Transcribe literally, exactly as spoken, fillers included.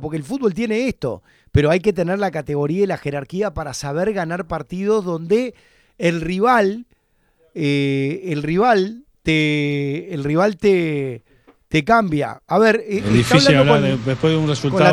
porque el fútbol tiene esto, pero hay que tener la categoría y la jerarquía para saber ganar partidos donde el rival, eh, el rival te, el rival te, te cambia. A ver, eh, Es está difícil hablando hablar con- de- después de un con resultado. la